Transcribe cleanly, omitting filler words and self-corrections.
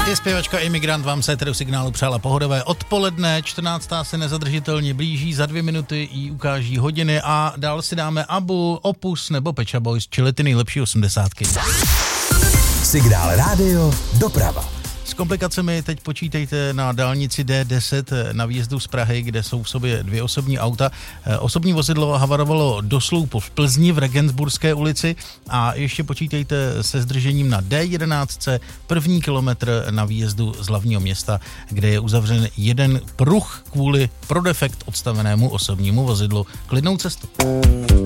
Je zpěvačka Imigrant vám se éteru Signálu přála pohodové odpoledne, 14. se nezadržitelně blíží, za 2 minuty jí ukáží hodiny a dál si dáme Abu, Opus nebo Pet Shop Boys, čili ty nejlepší 80. Signál rádio, doprava. S komplikacemi teď počítejte na dálnici D10 na výjezdu z Prahy, kde jsou v sobě 2 osobní auta. Osobní vozidlo havarovalo do sloupu v Plzni v Regensburské ulici a ještě počítejte se zdržením na D11, první kilometr na výjezdu z hlavního města, kde je uzavřen jeden pruh kvůli pro defekt odstavenému osobnímu vozidlu. Klidnou cestu.